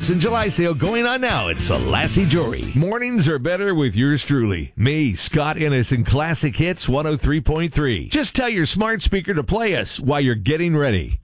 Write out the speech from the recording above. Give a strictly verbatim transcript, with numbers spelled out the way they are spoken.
And July sale going on now at Selassie Jewelry. Mornings are better with yours truly. Me, Scott Innes, and Classic Hits one oh three point three. Just tell your smart speaker to play us while you're getting ready.